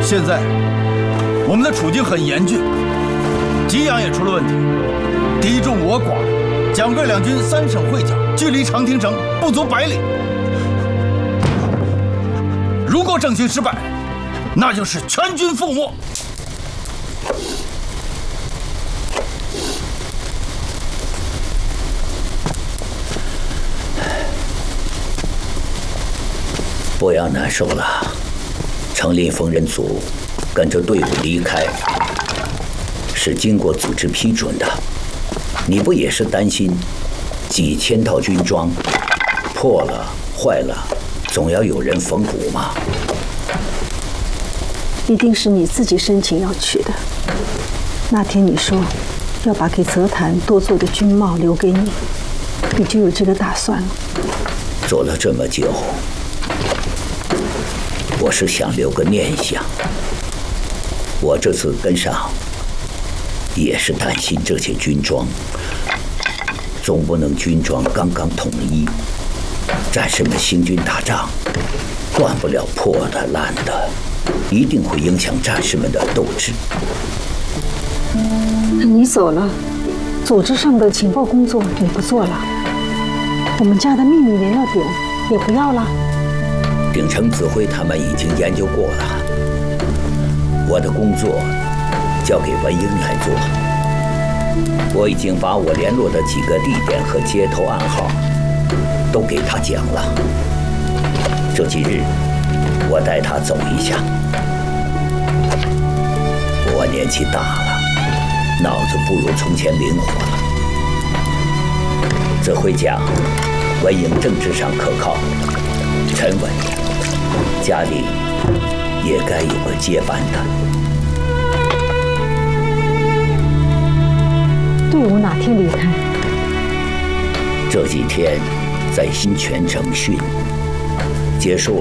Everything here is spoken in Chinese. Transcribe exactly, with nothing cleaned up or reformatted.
现在我们的处境很严峻，吉阳也出了问题，敌众我寡，蒋桂两军三省会剿，距离长汀城不足百里。如果整军失败，那就是全军覆没。 不要难受了，程林峰人组跟着队伍离开，是经过组织批准的。你不也是担心几千套军装破了坏了，总要有人缝补吗？ 一定是你自己申请要去的。那天你说要把给泽谭多做的军帽留给你，你就有这个打算了。 做了这么久，我是想留个念想。我这次跟上，也是担心这些军装，总不能军装刚刚统一，战士们行军打仗，断不了破的烂的，一定会影响战士们的斗志。 你走了，组织上的情报工作你不做了，我们家的秘密联络点也不要了。 鼎城指挥他们已经研究过了，我的工作交给文英来做。我已经把我联络的几个地点和接头暗号都给他讲了。这几日我带他走一下。我年纪大了，脑子不如从前灵活了。指挥讲，文英政治上可靠，沉稳，家里也该有个接班的。 队伍哪天离开？ 这几天在新泉城训，结束